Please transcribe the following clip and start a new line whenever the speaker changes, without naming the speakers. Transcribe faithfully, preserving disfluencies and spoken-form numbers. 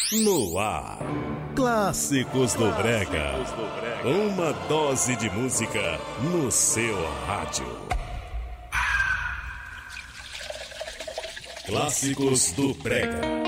No ar, Clássicos do Brega. Uma dose de música no seu rádio. Clássicos do Brega.